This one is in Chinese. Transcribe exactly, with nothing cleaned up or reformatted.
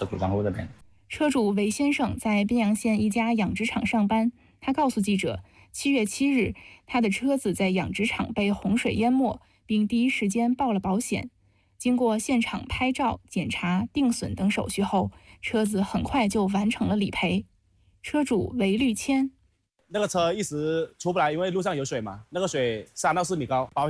石鼓江湖这边。 车主韦先生在宾阳县一家养殖场上班，他告诉记者，七月七日，他的车子在养殖场被洪水淹没，并第一时间报了保险。经过现场拍照、检查、定损等手续后，车子很快就完成了理赔。车主韦绿谦。 那个车一时出不来，因为路上有水嘛，那个水三到四米高，保